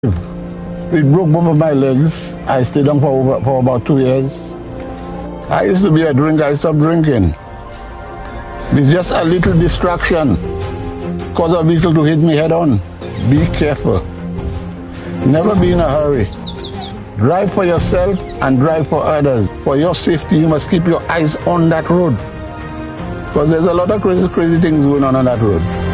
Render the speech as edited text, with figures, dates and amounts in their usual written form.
It broke both of my legs. I stayed down for about 2 years. I used to be a drinker. I stopped drinking. It's just a little distraction. Cause a vehicle to hit me head on. Be careful. Never be in a hurry. Drive for yourself and drive for others. For your safety, you must keep your eyes on that road. Because there's a lot of crazy things going on that road.